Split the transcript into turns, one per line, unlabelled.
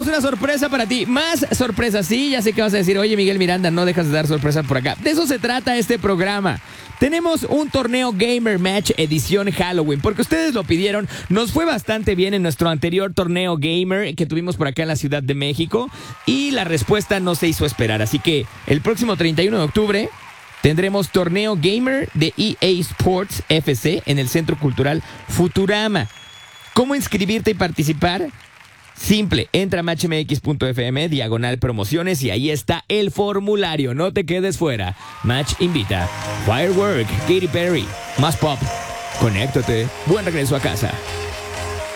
una sorpresa para ti. Más sorpresas, sí, ya sé que vas a decir, oye Miguel Miranda, no dejas de dar sorpresas por acá. De eso se trata este programa. Tenemos un torneo Gamer Match edición Halloween, porque ustedes lo pidieron. Nos fue bastante bien en nuestro anterior torneo Gamer que tuvimos por acá en la Ciudad de México y la respuesta no se hizo esperar. Así que el próximo 31 de octubre tendremos torneo Gamer de EA Sports FC en el Centro Cultural Futurama. ¿Cómo inscribirte y participar? Simple, entra a matchmx.fm/promociones y ahí está el formulario. No te quedes fuera. Match invita. Firework, Katy Perry, más pop. Conéctate. Buen regreso a casa.